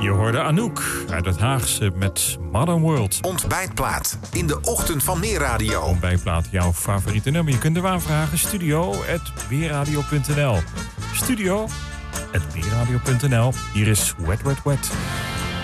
Je hoorde Anouk uit het Haagse met Modern World. Ontbijtplaat in de ochtend van Weerradio. Ontbijtplaat, jouw favoriete nummer. Je kunt hem aanvragen. studio@weerradio.nl. Studio@weerradio.nl. Hier is Wet Wet Wet.